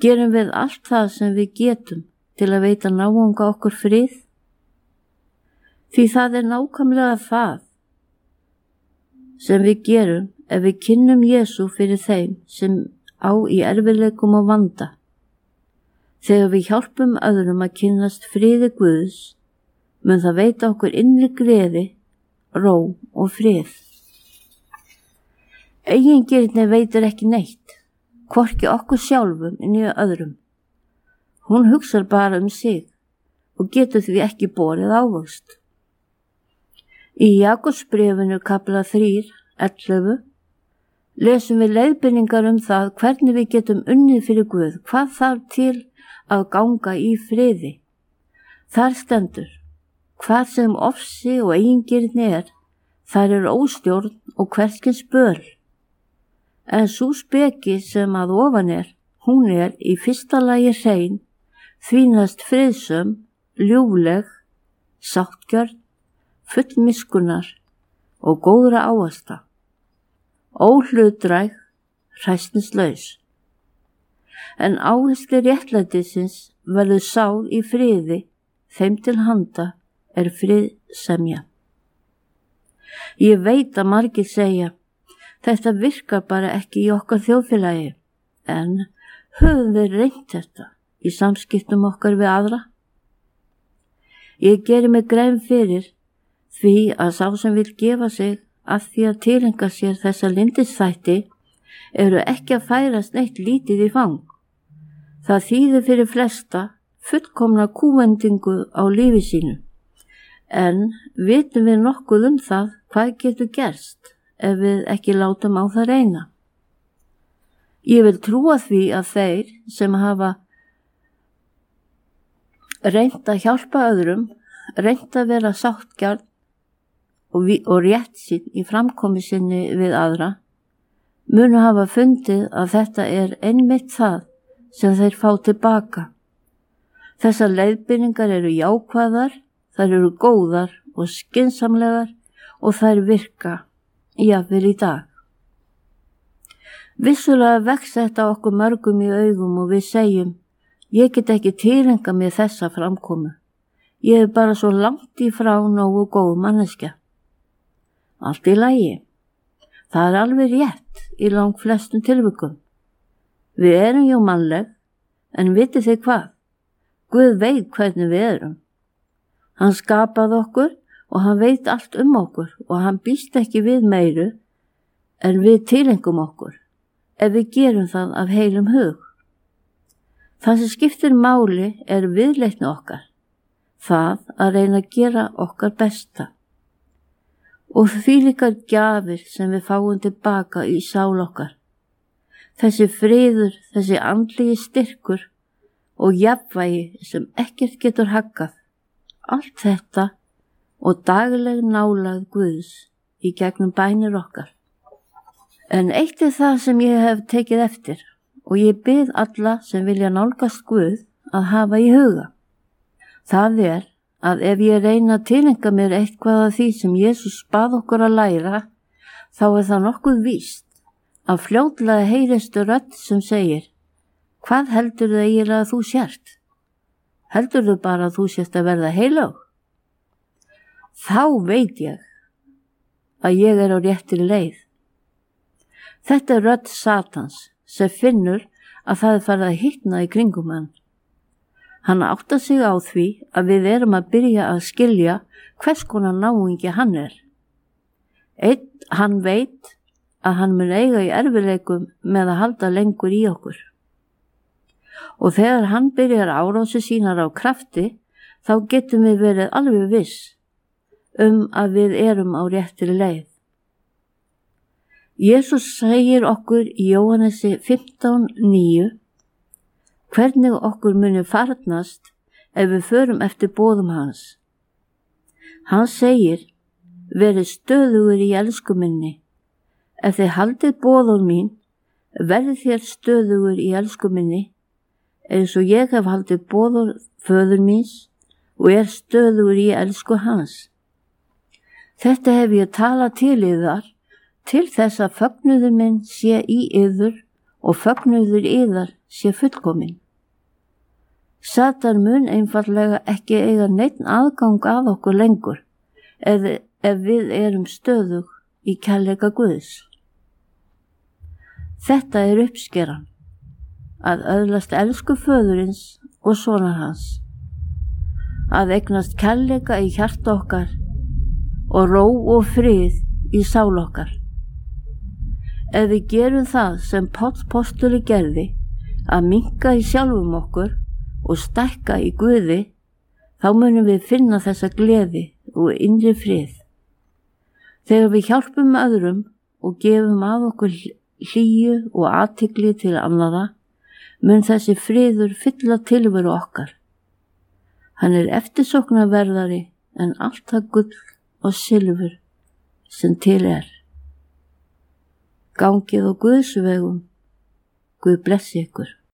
Gerum við allt það sem við getum til að veita náunga okkur frið? Því það er nákvæmlega það sem við gerum ef við kynnum Jesú fyrir þeim sem á í erfiðleikum og vanda. Þegar við hjálpum öðrum að kynnast friði Guðs, mun það veita okkur innri gleði, ró og frið. Eigingirni veitir ekki neitt, hvorki okkur sjálfum né öðrum. Hún hugsar bara sig og getur því ekki borið ávöxt. Í Jakobsbréfinu kafla 3:11 lesum við leiðbeiningar það hvernig við getum unnið fyrir Guð, hvað þarf til að ganga í friði. Þar stendur: hvað sem ofsi og eigingirni þar óstjórn og hverskins böl. En sú speki sem að ofan hún í fyrsta lagi hrein, þvínast friðsöm, ljúfleg, sáttgjörn, full miskunnar og góðra ávaxta, óhlutdræg, hræsnislaus. En áherslu réttlætisins verður sáð í friði, þeim til handa friðsemja. Ég veit að margir segja, þetta virkar bara ekki í okkar þjóðfélagi, en höfum við reynt þetta í samskiptum okkar við aðra? Ég geri mig grein fyrir því að sá sem vill gefa sig að því að tileinka sér þessa lyndisþætti eru ekki að færast neitt lítið í fang. Það þýðir fyrir flesta fullkomna kúvendingu á lífi sínu. En vitum við nokkuð það hvað getur gerst ef við ekki látum á það reyna? Ég vil trúa því að þeir sem hafa reynt að hjálpa öðrum, reynt að vera sáttgjörn og réttsýn í framkomu sinni við aðra, munu hafa fundið að þetta einmitt það sem þeir fá tilbaka. Þessar leiðbeiningar eru jákvæðar, þær eru góðar og skynsamlegar og þær virka, jafnvel í dag. Vissulega vex þetta okkur mörgum í augum og við segjum, ég get ekki tileinkað mér þessa framkomu. Ég bara svo langt í frá nógu góð manneskja. Allt í lagi. Það alveg rétt í langflestum tilvikum. Við erum jú mannleg, en vitið þið hvað? Guð veit hvernig við erum. Hann skapaði okkur og hann veit allt okkur og hann býst ekki við meiru en við tileinkum okkur, ef við gerum það af heilum hug. Það sem skiptir máli viðleitni okkar, það að reyna að gera okkar besta. Og þvílíkar gjafir sem við fáum tilbaka í sál okkar. Þessi friður, þessi andlegi styrkur og jafnvægi sem ekkert getur haggað. Allt þetta og dagleg nálægð Guðs í gegnum bænir okkar. En eitt það sem ég hef tekið eftir og ég bið alla sem vilja nálgast Guð að hafa í huga. Það að ef ég reyna að tileinka mér eitthvað af því sem Jesús bað okkur að læra, þá það nokkuð víst að fljótlega heyrist rödd sem segir, hvað heldurðu eiginlega að þú sért? Heldurðu bara að þú sért að verða heilög? Þá veit ég að ég á réttri leið. Þetta rödd Satans sem finnur að það farið að hitna í kringum hann. Hann áttar sig á því að við erum að byrja að skilja hvers konar náungi hann hann veit að hann mun eiga í erfiðleikum með að halda lengur í okkur. Og þegar hann byrjar árási sínar á krafti, þá getum við verið alveg viss að við erum á réttri leið. Jesús segir okkur í Jóhannesi 15:9 hvernig okkur muni farnast ef við förum eftir boðum hans. Hann segir, verið stöðugur í elsku minni. Ef þið haldið boðum mín, verðið þér stöðugur í elsku minni, eins og ég hef haldið boðum föður míns og stöðugur í elsku hans. Þetta hef ég talað til yðar, til þess að fögnuður minn sé í yður og fögnuður yðar sé fullkomin. Satan mun einfaldlega ekki eiga neinn aðgang að okkur lengur ef við erum stöðug í kærleika Guðs. Þetta er uppskeran, að öðlast elsku föðurins og sonar hans, að eignast kærleika í hjarta okkar og ró og frið í sál okkar. Ef við gerum það sem Páll postuli gerði, að minnka í sjálfum okkur og stækka í Guði, þá munum við finna þessa gleði og innri frið. Þegar við hjálpum öðrum og gefum að okkur hlýju og athygli til annarra, mun þessi friður fylla tilveru okkar. Hann er eftirsóknarverðari en allt það gull og silfur sem til er. Gangið á Guðs vegum. Guð blessi ykkur.